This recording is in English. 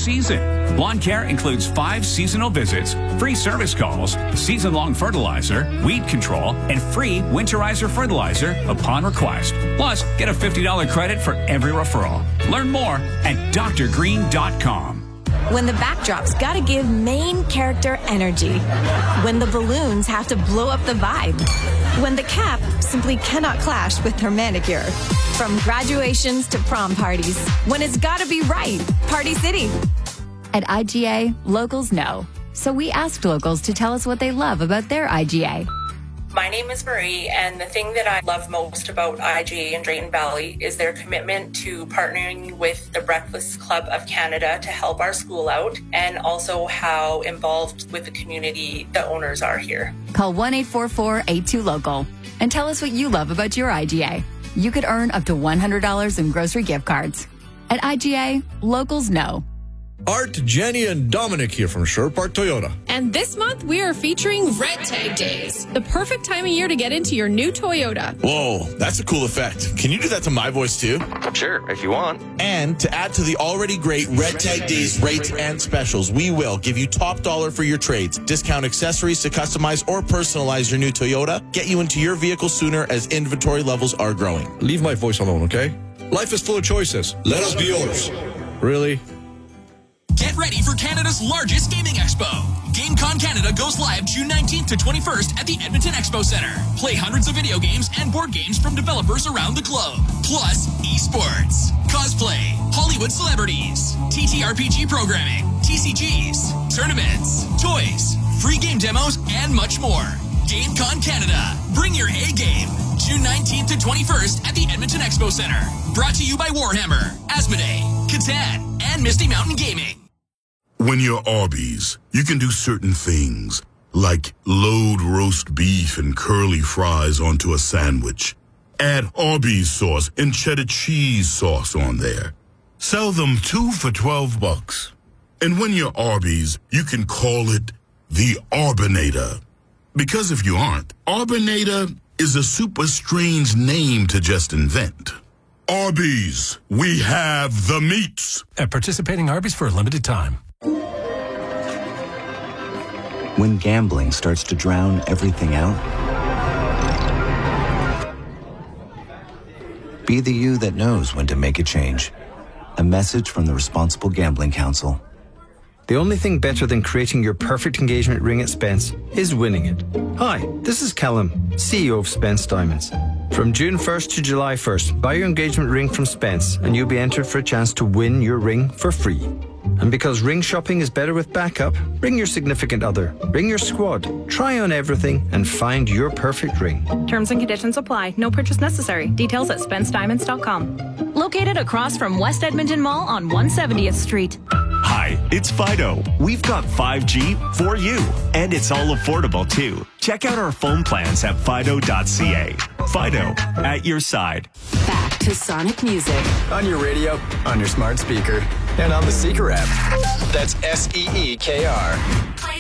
season. Lawn care includes 5 seasonal visits, free service calls, season-long fertilizer, weed control, and free winterizer fertilizer upon request. Plus, get a $50 credit for every referral. Learn more at drgreen.com. When the backdrop's gotta give main character energy. When the balloons have to blow up the vibe. When the cap simply cannot clash with her manicure. From graduations to prom parties. When it's gotta be right. Party City. At IGA, locals know. So we asked locals to tell us what they love about their IGA. My name is Marie, and the thing that I love most about IGA in Drayton Valley is their commitment to partnering with the Breakfast Club of Canada to help our school out, and also how involved with the community the owners are here. Call 1-844-82-LOCAL and tell us what you love about your IGA. You could earn up to $100 in grocery gift cards. At IGA, locals know. Art, Jenny, and Dominic here from Sherwood Park Toyota. And this month, we are featuring Red Tag Days, the perfect time of year to get into your new Toyota. Whoa, that's a cool effect. Can you do that to my voice too? Sure, if you want. And to add to the already great Red Tag Days rates and specials, we will give you top dollar for your trades, discount accessories to customize or personalize your new Toyota, get you into your vehicle sooner as inventory levels are growing. Leave my voice alone, okay? Life is full of choices. Let us be yours. Really? Get ready for Canada's largest gaming expo. GameCon Canada goes live June 19th to 21st at the Edmonton Expo Center. Play hundreds of video games and board games from developers around the globe. Plus, esports, cosplay, Hollywood celebrities, TTRPG programming, TCGs, tournaments, toys, free game demos, and much more. GameCon Canada. Bring your A game. June 19th to 21st at the Edmonton Expo Center. Brought to you by Warhammer, Asmodee, Catan, and Misty Mountain Gaming. When you're Arby's, you can do certain things, like load roast beef and curly fries onto a sandwich. Add Arby's sauce and cheddar cheese sauce on there. Sell them 2 for $12. And when you're Arby's, you can call it the Arbinator. Because if you aren't, Arbinator is a super strange name to just invent. Arby's, we have the meats. At participating Arby's for a limited time. When gambling starts to drown everything out, be the you that knows when to make a change. A message from the Responsible Gambling Council. The only thing better than creating your perfect engagement ring at Spence is winning it. Hi, this is Callum, CEO of Spence Diamonds. From June 1st to July 1st, buy your engagement ring from Spence and you'll be entered for a chance to win your ring for free. And because ring shopping is better with backup, bring your significant other, bring your squad, try on everything and find your perfect ring. Terms and conditions apply. No purchase necessary. Details at SpenceDiamonds.com. Located across from West Edmonton Mall on 170th Street. Hi, it's Fido. We've got 5G for you, and it's all affordable too. Check out our phone plans at fido.ca. Fido, at your side. Back to Sonic Music. On your radio, on your smart speaker, and on the Seeker app. That's SEEKR.